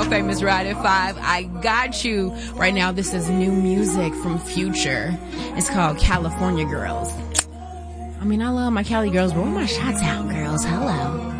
famous Ride at 5. I got you. Right now, this is new music from Future. It's called California Girls. I mean, I love my Cali girls, but where my shots out, girls? Hello.